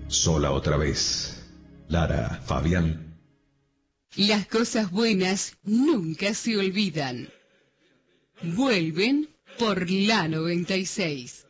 Sola otra vez. Lara, Fabián. Las cosas buenas nunca se olvidan. Vuelven por la 96.